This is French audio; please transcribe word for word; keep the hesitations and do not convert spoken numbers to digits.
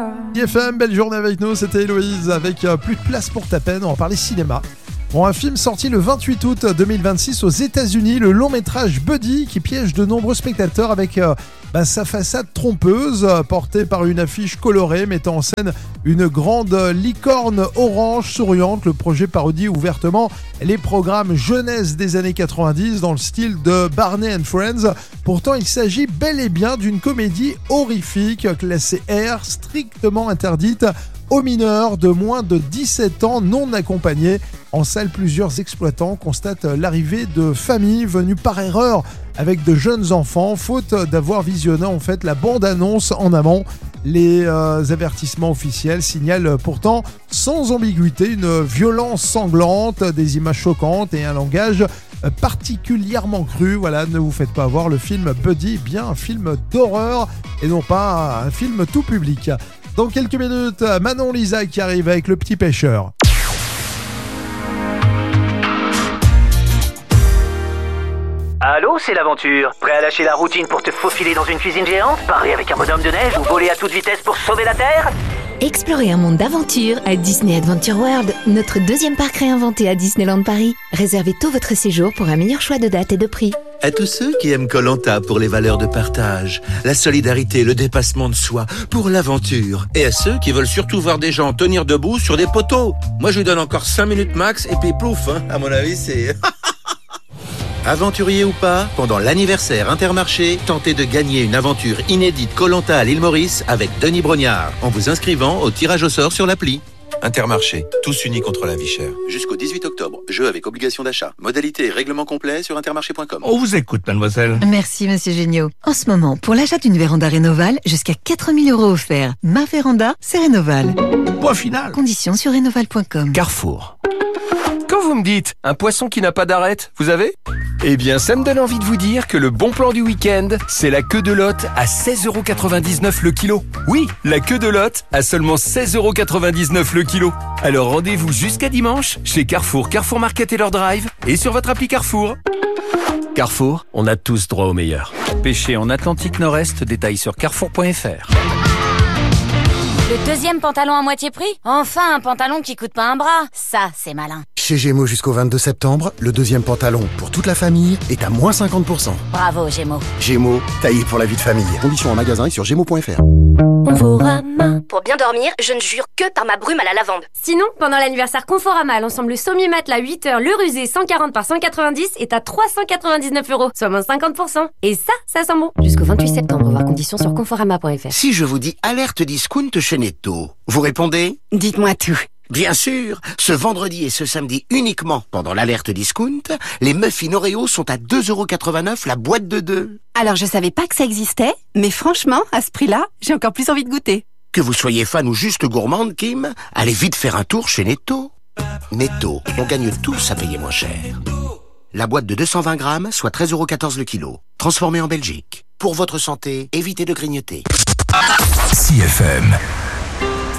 F M, belle journée avec nous, c'était Héloïse avec euh, Plus de place pour ta peine, on va parler cinéma. Bon, un film sorti le vingt-huit août deux mille vingt-six aux États-Unis, le long métrage Buddy qui piège de nombreux spectateurs avec euh, bah, sa façade trompeuse euh, portée par une affiche colorée mettant en scène une grande licorne orange souriante. Le projet parodie ouvertement les programmes jeunesse des années quatre-vingt-dix dans le style de Barney and Friends. Pourtant, il s'agit bel et bien d'une comédie horrifique classée R, strictement interdite aux mineurs de moins de dix-sept ans non accompagnés. En salle, plusieurs exploitants constatent l'arrivée de familles venues par erreur avec de jeunes enfants, faute d'avoir visionné en fait la bande-annonce en amont. Les euh, avertissements officiels signalent pourtant sans ambiguïté une violence sanglante, des images choquantes et un langage particulièrement cru. Voilà, ne vous faites pas avoir, le film Buddy est bien un film d'horreur et non pas un film tout public. Dans quelques minutes, Manon Lisa qui arrive avec Le Petit Pêcheur. Allô, c'est l'aventure. Prêt à lâcher la routine pour te faufiler dans une cuisine géante, parler avec un bonhomme de neige ou voler à toute vitesse pour sauver la Terre? Explorez un monde d'aventure à Disney Adventure World, notre deuxième parc réinventé à Disneyland Paris. Réservez tôt votre séjour pour un meilleur choix de date et de prix. À tous ceux qui aiment Koh Lanta pour les valeurs de partage, la solidarité, le dépassement de soi, pour l'aventure. Et à ceux qui veulent surtout voir des gens tenir debout sur des poteaux. Moi, je lui donne encore cinq minutes max et puis plouf, hein. À mon avis, c'est... Aventurier ou pas, pendant l'anniversaire Intermarché, tentez de gagner une aventure inédite Koh Lanta à l'île Maurice avec Denis Brognard, en vous inscrivant au tirage au sort sur l'appli. Intermarché, tous unis contre la vie chère. Jusqu'au dix-huit octobre, jeu avec obligation d'achat. Modalité et règlement complet sur intermarché point com. On vous écoute, mademoiselle. Merci, monsieur Géniaud. En ce moment, pour l'achat d'une véranda Rénoval, jusqu'à quatre mille euros offerts. Ma véranda, c'est Rénoval. Point final. Conditions sur rénoval point com. Carrefour. Quand vous me dites un poisson qui n'a pas d'arête, vous avez ? Eh bien, ça me donne envie de vous dire que le bon plan du week-end, c'est la queue de lotte à seize euros quatre-vingt-dix-neuf le kilo. Oui, la queue de lotte à seulement seize euros quatre-vingt-dix-neuf le kilo. Alors rendez-vous jusqu'à dimanche chez Carrefour, Carrefour Market et leur drive et sur votre appli Carrefour. Carrefour, on a tous droit au meilleur. Pêcher en Atlantique Nord-Est, détail sur carrefour point f r. Le deuxième pantalon à moitié prix ? Enfin, un pantalon qui coûte pas un bras. Ça, c'est malin. Chez Gémeaux jusqu'au vingt-deux septembre, le deuxième pantalon pour toute la famille est à moins cinquante pour cent. Bravo, Gémeaux. Gémeaux, taillé pour la vie de famille. Conditions en magasin et sur gémeaux point f r. Conforama. Pour bien dormir, je ne jure que par ma brume à la lavande. Sinon, pendant l'anniversaire Conforama, l'ensemble Sommier Matelas huit heures Le Rusé cent quarante par cent quatre-vingt-dix est à trois cent quatre-vingt-dix-neuf euros, soit moins cinquante pour cent. Et ça, ça sent bon. Jusqu'au vingt-huit septembre, voir conditions sur conforama point f r. Si je vous dis alerte discount chez Netto, vous répondez ? Dites-moi tout. Bien sûr, ce vendredi et ce samedi uniquement pendant l'alerte discount, les muffins Oreo sont à deux euros quatre-vingt-neuf la boîte de deux. Alors je savais pas que ça existait, mais franchement, à ce prix-là, j'ai encore plus envie de goûter. Que vous soyez fan ou juste gourmande, Kim, allez vite faire un tour chez Netto. Netto, on gagne tous à payer moins cher. La boîte de deux cent vingt grammes, soit treize euros quatorze le kilo. Transformée en Belgique. Pour votre santé, évitez de grignoter. C F M.